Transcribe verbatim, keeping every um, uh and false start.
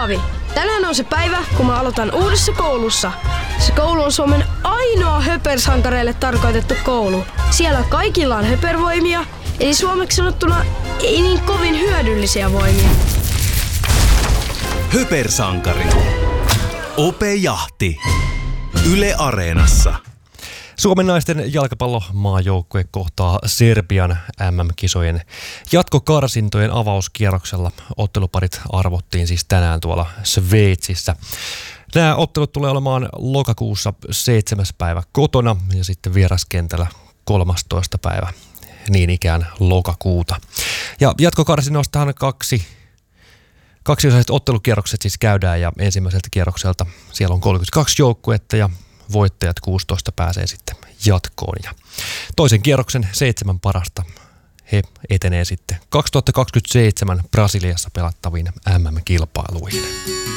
Paavi. Tänään on se päivä, kun mä aloitan uudessa koulussa. Se koulu on Suomen ainoa höpersankareille tarkoitettu koulu. Siellä kaikilla on höpervoimia, eli suomeksi sanottuna ei niin kovin hyödyllisiä voimia. Höpersankari. Ope Jahti. Yle Areenassa. Suomen naisten jalkapallomaajoukkue kohtaa Serbian M M-kisojen jatkokarsintojen avauskierroksella. Otteluparit arvottiin siis tänään tuolla Sveitsissä. Nämä ottelut tulee olemaan lokakuussa seitsemäs päivä kotona ja sitten vieraskentällä kolmastoista päivä niin ikään lokakuuta. Ja jatkokarsinnoistahan kaksi Kaksiosaiset ottelukierrokset siis käydään ja ensimmäiseltä kierrokselta siellä on kolmekymmentäkaksi joukkuetta ja voittajat kuusitoista pääsee sitten jatkoon. Ja toisen kierroksen seitsemän parasta he etenee sitten kaksituhattakaksikymmentäseitsemän Brasiliassa pelattaviin M M-kilpailuihin.